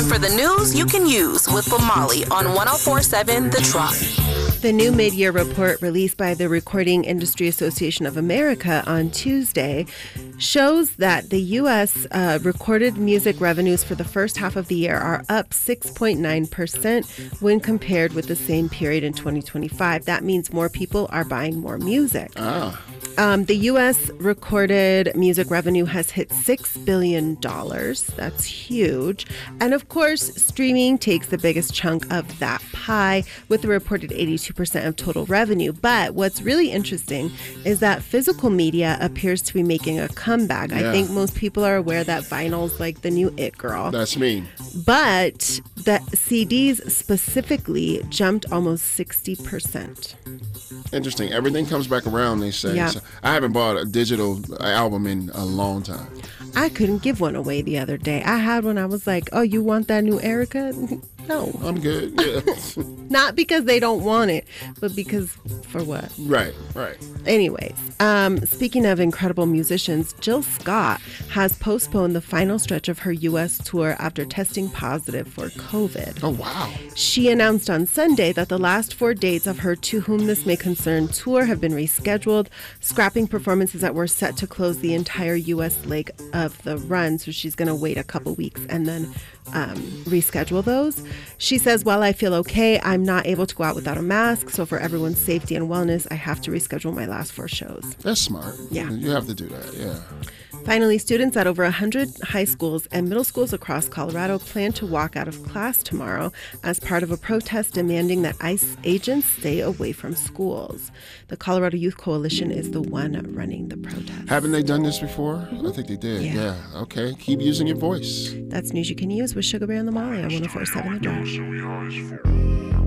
time for the news you can use with Bomali on 104.7 The Trop. The new mid-year report released by the Recording Industry Association of America on Tuesday shows that the U.S. Recorded music revenues for the first half of the year are up 6.9% when compared with the same period in 2025. That means more people are buying more music. The U.S. recorded music revenue has hit $6 billion. That's huge. And of course, streaming takes the biggest chunk of that pie with a reported 82% of total revenue. But what's really interesting is that physical media appears to be making a comeback. Yeah. I think most people are aware that vinyl's like the new it girl. That's me. But the CDs specifically jumped almost 60%. Interesting. Everything comes back around, they say. Yeah. So I haven't bought a digital album in a long time. I couldn't give one away the other day. I had one. I was like, oh, you want that new Erica? No. I'm good. Yeah. Not because they don't want it, but because for what? Right. Anyways, speaking of incredible musicians, Jill Scott has postponed the final stretch of her U.S. tour after testing positive for COVID. Oh, wow. She announced on Sunday that the last 4 dates of her To Whom This May Concern tour have been rescheduled, scrapping performances that were set to close the entire U.S. leg of the run. So she's going to wait a couple weeks and then reschedule those. She says, while I feel okay, I'm not able to go out without a mask. So for everyone's safety and wellness, I have to reschedule my last 4 shows. That's smart. Yeah. You have to do that. Yeah. Finally, students at over 100 high schools and middle schools across Colorado plan to walk out of class tomorrow as part of a protest demanding that ICE agents stay away from schools. The Colorado Youth Coalition is the one running the protest. Haven't they done this before? Mm-hmm. I think they did. Yeah. Okay. Keep using your voice. That's news you can use with Sugar Bear and the Molly on 104.7 The Drive.